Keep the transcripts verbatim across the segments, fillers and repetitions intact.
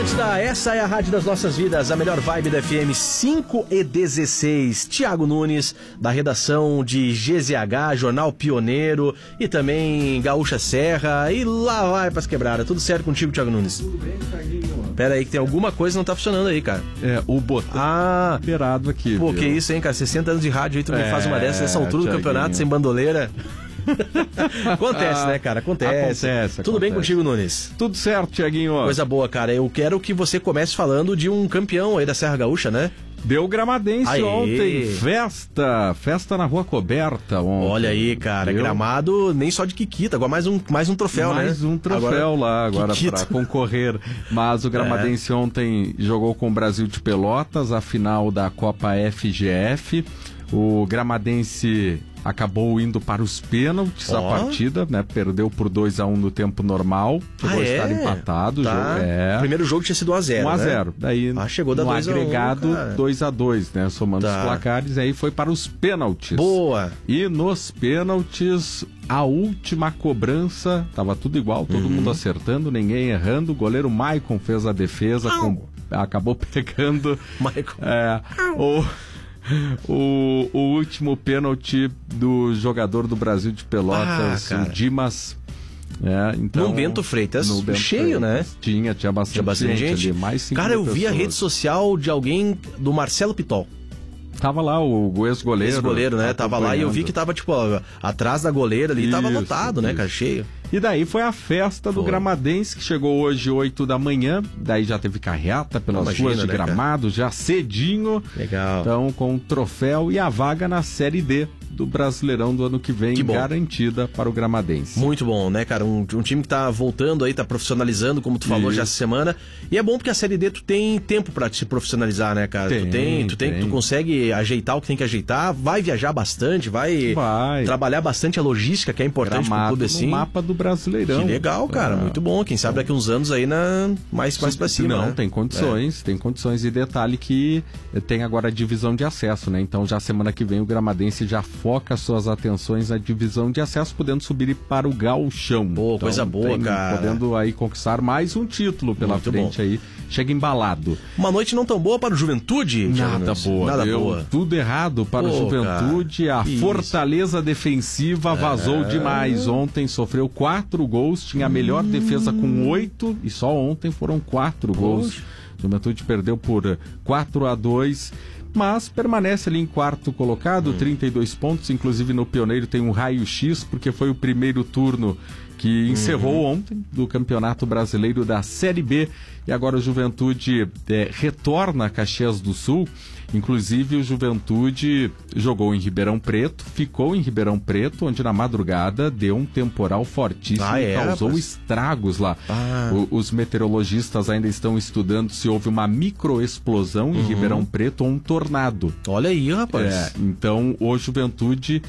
Atlântida, essa é a rádio das nossas vidas, a melhor vibe da F M cinco e dezesseis. Tiago Nunes, da redação de G Z H, Jornal Pioneiro e também Gaúcha Serra. E lá vai pras quebradas. Tudo certo contigo, Tiago Nunes? Tudo bem, Thiaguinho. Pera aí que tem alguma coisa que não tá funcionando aí, cara. É, o botão ah, liberado aqui. Pô, viu? que isso, hein, cara? sessenta anos de rádio aí, tu me É, faz uma dessas nessa altura do Thiaguinho. campeonato, sem bandoleira. Acontece, Ah, né, cara? Acontece. acontece, Tudo acontece. bem contigo, Nunes? Tudo certo, Thiaguinho. Coisa boa, cara. Eu quero que você comece falando de um campeão aí da Serra Gaúcha, né? Deu Gramadense Aê. ontem, festa, festa na Rua Coberta ontem. Olha aí, cara, Deu Gramado nem só de Kikita, agora mais um, mais um troféu, né? mais um troféu agora, lá agora Kikita. para concorrer. Mas o Gramadense é. ontem jogou com o Brasil de Pelotas, a final da Copa F G F. O Gramadense acabou indo para os pênaltis, oh. a partida, né? Perdeu por dois a um no tempo normal. Chegou ah, a é? estar empatado. Tá. Jogo, é. O primeiro jogo tinha sido um a zero, um a né? zero. Daí ah, chegou da no dois a um, agregado dois a dois, né? Somando tá. os placares, aí foi para os pênaltis. Boa! E nos pênaltis, a última cobrança, tava tudo igual, todo uhum. mundo acertando, ninguém errando. O goleiro Maicon fez a defesa, com, acabou pegando Maicon. É, o O, o último pênalti do jogador do Brasil de Pelotas, ah, o Dimas. É, então, no Bento Freitas, no Bento cheio, Freitas, né? Tinha, tinha bastante, tinha bastante gente. gente ali, mais cinco Cara, eu mil vi pessoas. a rede social de alguém, do Marcelo Pitol. Tava lá o ex-goleiro. Ex-goleiro, né? Tava lá e eu vi que tava, tipo, ó, atrás da goleira ali, isso, tava lotado, isso. né, cara? Cheio. E daí foi a festa do foi. Gramadense, que chegou hoje oito da manhã. Daí já teve carreata pelas Imagina, ruas de né, Gramado, cara? Já cedinho. Legal. Então, com o troféu e a vaga na Série D do Brasileirão do ano que vem, que garantida para o Gramadense. Muito bom, né, cara? Um, um time que tá voltando aí, tá profissionalizando, como tu falou Isso. já essa semana. E é bom porque a Série D tu tem tempo pra te profissionalizar, né, cara? Tem, tu tem, tu tem, tem. tu consegue ajeitar o que tem que ajeitar, vai viajar bastante, vai, vai. trabalhar bastante a logística, que é importante Gramado pro clube assim. no mapa do Brasileirão. Que legal, cara, ah. muito bom. Quem sabe daqui uns anos aí na mais, mais pra cima, Não, né? tem condições, é. tem condições. E detalhe que tem agora a divisão de acesso, né? Então já semana que vem o Gramadense já foca suas atenções na divisão de acesso, podendo subir para o Gauchão. Pô, então, coisa boa, tem, cara. Podendo aí conquistar mais um título pela muito frente bom. Aí. Chega embalado. Uma noite não tão boa para o Juventude? Nada boa. Nada Deu boa. Tudo errado para Pô, o Juventude. Cara. A Isso. fortaleza defensiva vazou é... demais. Ontem sofreu quatro gols, tinha a melhor hum... defesa com oito e só ontem foram quatro Poxa. gols. O Juventude perdeu por quatro a dois. Mas permanece ali em quarto colocado, hum. trinta e dois pontos, inclusive no Pioneiro tem um raio-x, porque foi o primeiro turno que encerrou uhum. ontem do Campeonato Brasileiro da Série B, e agora o Juventude é, retorna a Caxias do Sul. Inclusive o Juventude jogou em Ribeirão Preto, ficou em Ribeirão Preto, onde na madrugada deu um temporal fortíssimo ah, e causou é, estragos lá. Ah. O, os meteorologistas ainda estão estudando se houve uma microexplosão em uhum. Ribeirão Preto ou um tornado. Olha aí, rapaz. É, então o Juventude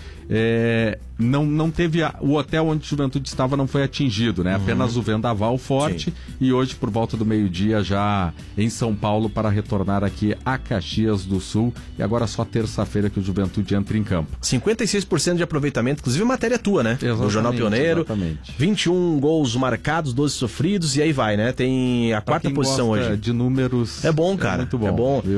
é, não, não teve... A, o hotel onde o Juventude estava não foi atingido, né? Uhum. Apenas o vendaval forte. Sim. E hoje, por volta do meio-dia, já em São Paulo, para retornar aqui a Caxias do Sul, e agora só terça-feira que o Juventude entra em campo. cinquenta e seis por cento de aproveitamento, inclusive matéria tua, né? Exatamente, no Jornal Pioneiro. Exatamente. vinte e um gols marcados, doze sofridos, e aí vai, né? Tem a pra quarta posição hoje. De números. É bom, cara. É muito bom. É bom.